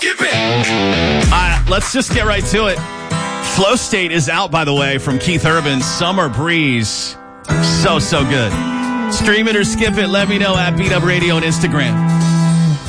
skip it. Let's just get right to it. Flow State is out, by the way, from Keith Urban. Summer Breeze. So good. Stream it or skip it. Let me know at Beat Up Radio on Instagram.